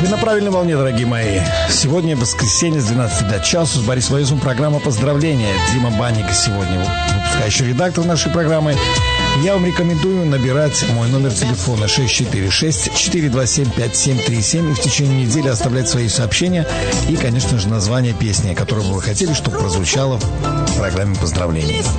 Вы на правильной волне, дорогие мои. Сегодня воскресенье с 12 до часу. С Борисом Лайзом программа «Поздравления». Дима Банник сегодня выпускающий редактор нашей программы. Я вам рекомендую набирать мой номер телефона 646-427-5737 и в течение недели оставлять свои сообщения и, конечно же, название песни, которую бы вы хотели, чтобы прозвучало в программе поздравлений.